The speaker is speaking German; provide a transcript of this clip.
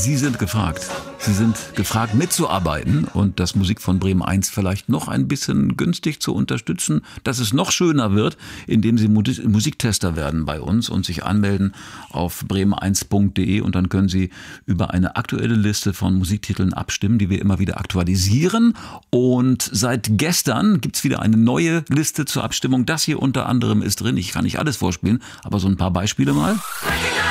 Sie sind gefragt. Sie sind gefragt, mitzuarbeiten und das Musik von Bremen 1 vielleicht noch ein bisschen günstig zu unterstützen, dass es noch schöner wird, indem Sie Musiktester werden bei uns und sich anmelden auf bremen1.de und dann können Sie über eine aktuelle Liste von Musiktiteln abstimmen, die wir immer wieder aktualisieren. Und seit gestern gibt's wieder eine neue Liste zur Abstimmung. Das hier unter anderem ist drin. Ich kann nicht alles vorspielen, aber so ein paar Beispiele mal.